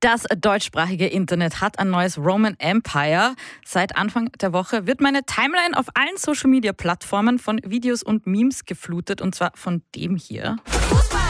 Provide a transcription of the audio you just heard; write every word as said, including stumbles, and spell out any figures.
Das deutschsprachige Internet hat ein neues Roman Empire. Seit Anfang der Woche wird meine Timeline auf allen Social-Media-Plattformen von Videos und Memes geflutet, und zwar von dem hier. Fußball.